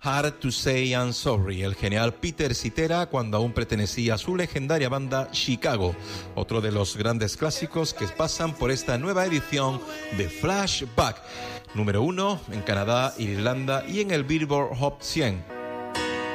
Hard to Say I'm Sorry, el genial Peter Cetera cuando aún pertenecía a su legendaria banda Chicago, otro de los grandes clásicos que pasan por esta nueva edición de Flashback, número 1 en Canadá, Irlanda y en el Billboard Hot 100.